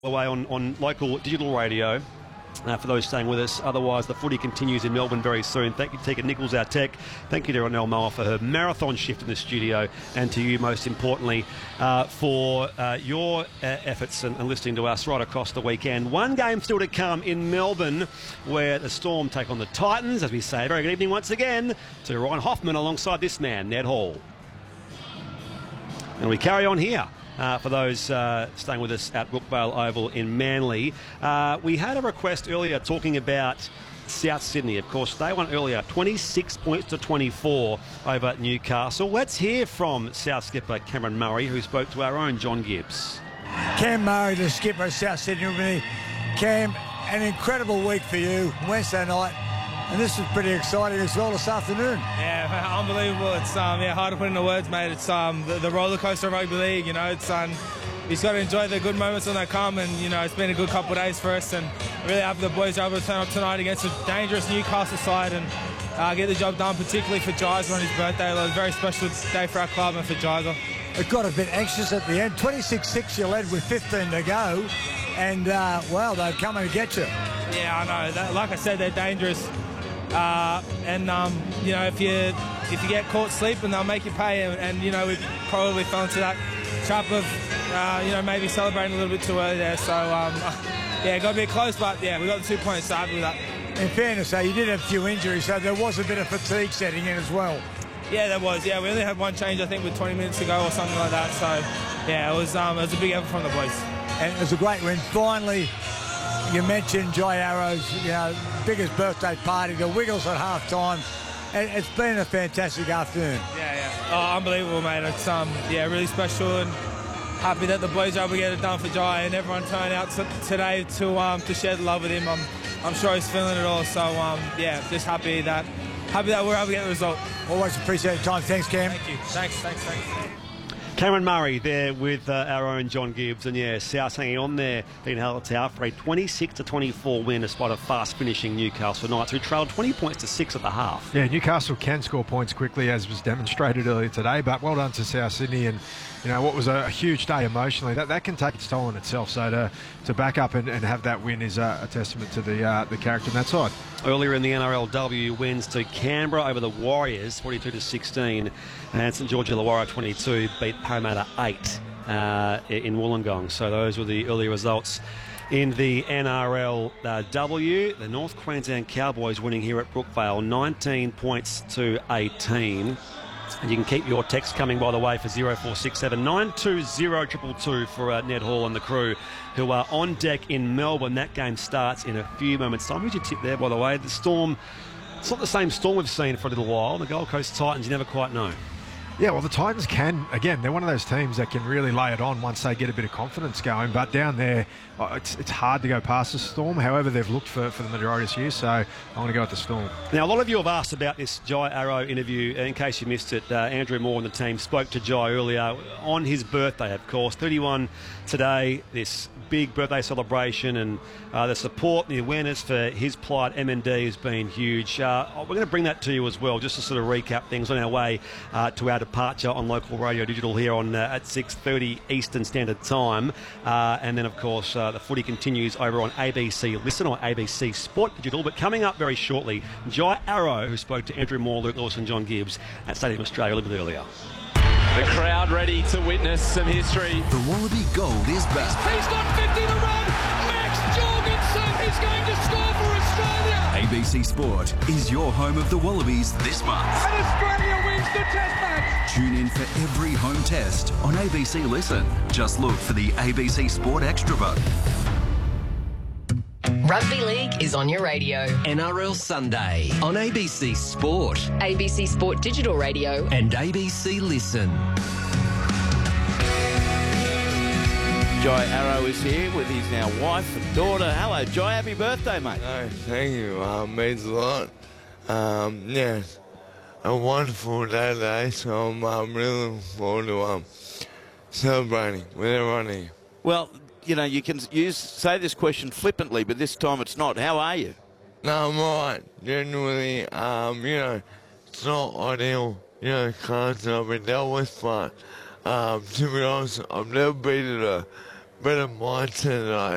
Away on local digital radio for those staying with us. Otherwise, the footy continues in Melbourne very soon. Thank you to Tika Nichols, our tech. Thank you to Ronelle Moa for her marathon shift in the studio, and to you, most importantly, for your efforts and listening to us right across the weekend. One game still to come in Melbourne, where the Storm take on the Titans, as we say. Very good evening once again to Ryan Hoffman alongside this man, Ned Hall. And we carry on here. For those staying with us at Brookvale Oval in Manly. We had a request earlier talking about South Sydney. Of course, they won earlier 26 points to 24 over Newcastle. Let's hear from South skipper Cameron Murray, who spoke to our own John Gibbs. Cam Murray, the skipper of South Sydney with me. Cam, an incredible week for you, Wednesday night. And this is pretty exciting as well this afternoon. Yeah, unbelievable. It's hard to put into words, mate. It's the roller coaster of rugby league. You know, it's he's got to enjoy the good moments when they come, and you know, it's been a good couple of days for us. And really happy the boys are able to turn up tonight against a dangerous Newcastle side and get the job done, particularly for Jizer on his birthday. It was a very special day for our club and for Jizer. It got a bit anxious at the end. 26-6 you led with 15 to go, and well, they're coming to get you. Yeah, I know. Like I said, they're dangerous. You know, if you get caught sleeping, they'll make you pay. And you know, we probably fell into that trap of you know, maybe celebrating a little bit too early there. So yeah, got a bit close, but yeah, we got the 2 points. So happy with that. In fairness, you did have a few injuries, so there was a bit of fatigue setting in as well. Yeah, there was. Yeah, we only had one change, I think, with 20 minutes to go or something like that. So yeah, it was a big effort from the boys. And it was a great win. Finally, you mentioned Jai Arrow's, you know, biggest birthday party, the Wiggles at half-time. It's been a fantastic afternoon. Yeah. Oh, unbelievable, mate. It's yeah, really special, and happy that the boys are able to get it done for Jai, and everyone turned out today to share the love with him. I'm sure he's feeling it all. So yeah, just happy that we're able to get the result. Always appreciate your time. Thanks, Cam. Thank you. Thanks. Cameron Murray there with our own John Gibbs, and yeah, South hanging on there, being held out for a 26-24 win despite a fast-finishing Newcastle Knights, who trailed 20 points to 6 at the half. Yeah, Newcastle can score points quickly, as was demonstrated earlier today, but well done to South Sydney, and you know, what was a huge day emotionally, that can take its toll on itself. So to back up and have that win is a testament to the character on that side. Earlier in the NRLW, wins to Canberra over the Warriors, 42-16, and St George Illawarra 22 beat Parramatta 8 in Wollongong. So those were the early results in the NRLW. The North Queensland Cowboys winning here at Brookvale, 19 points to 18. And you can keep your text coming, by the way, for 0467 920 222 for Ned Hall and the crew, who are on deck in Melbourne. That game starts in a few moments' time. Who'd you tip there, by the way? The Storm, it's not the same Storm we've seen for a little while. The Gold Coast Titans, you never quite know. Yeah, well, the Titans can, again, they're one of those teams that can really lay it on once they get a bit of confidence going. But down there, it's hard to go past the Storm. However, they've looked for the majority of this year, so I'm going to go with the Storm. Now, a lot of you have asked about this Jai Arrow interview. In case you missed it, Andrew Moore and the team spoke to Jai earlier on his birthday, of course, 31 today, this big birthday celebration, and the support and the awareness for his plight, MND, has been huge. We're going to bring that to you as well, just to sort of recap things on our way to our departure on local radio digital here on at 6:30 Eastern Standard Time. And then, of course, the footy continues over on ABC Listen or ABC Sport Digital. But coming up very shortly, Jai Arrow, who spoke to Andrew Moore, Luke Lewis and John Gibbs at Stadium Australia a little bit earlier. The crowd ready to witness some history. The Wallaby Gold is back. He's got 50 to run. Max Jorgensen is going to score for Australia. ABC Sport is your home of the Wallabies this month. And Australia wins the Test match. Tune in for every home test on ABC Listen. Just look for the ABC Sport Extra button. Rugby League is on your radio. NRL Sunday on ABC Sport, ABC Sport Digital Radio, and ABC Listen. Jai Arrow is here with his now wife and daughter. Hello, Jai. Happy birthday, mate. Oh, thank you. Means a lot. Yeah, a wonderful day today, so I'm really looking forward to celebrating with everyone here. Well, you know, you can say this question flippantly, but this time it's not. How are you? No, I'm all right. Genuinely, you know, it's not ideal, you know, cards that I've been dealt with, but to be honest, I've never been in a better mindset than I